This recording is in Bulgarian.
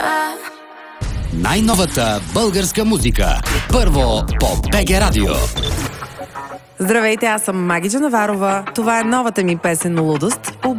Най-новата българска музика. Първо по БГ Радио. Здравейте, аз съм Маги Джанаварова. Това е новата ми песен "Лудост",